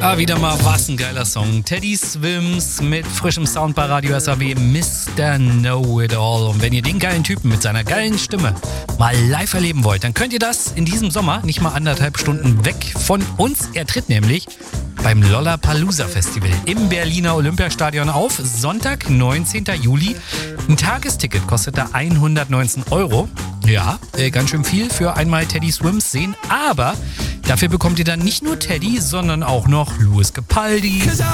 Wieder mal was ein geiler Song. Teddy Swims mit frischem Sound bei Radio SAW, Mr. Know-It-All. Und wenn ihr den geilen Typen mit seiner geilen Stimme mal live erleben wollt, dann könnt ihr das in diesem Sommer nicht mal 1,5 Stunden weg von uns. Er tritt nämlich beim Lollapalooza Festival im Berliner Olympiastadion auf. Sonntag, 19. Juli. Ein Tagesticket kostet da 119 €. Ja, ganz schön viel für einmal Teddy Swims sehen. Aber dafür bekommt ihr dann nicht nur Teddy, sondern auch noch Louis Capaldi,